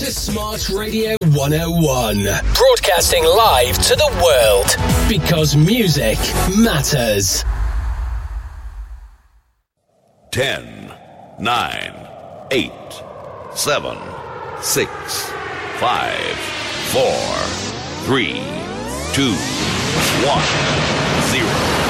to Smart Radio 101. Broadcasting live to the world. Because music matters. 10, 9, 8, 7, 6, 5, 4, 3, 2, 1, 0.